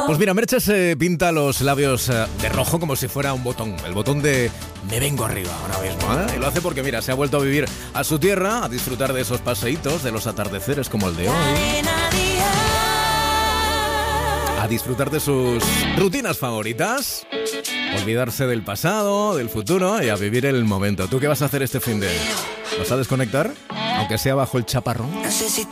Pues mira, Merche se pinta los labios de rojo como si fuera un botón. El botón de me vengo arriba ahora mismo, ¿eh? Y lo hace porque, mira, se ha vuelto a vivir a su tierra, a disfrutar de esos paseitos, de los atardeceres como el de hoy. A disfrutar de sus rutinas favoritas. Olvidarse del pasado, del futuro y a vivir el momento. ¿Tú qué vas a hacer este fin de...? ¿Vas a desconectar? Aunque sea bajo el chaparrón.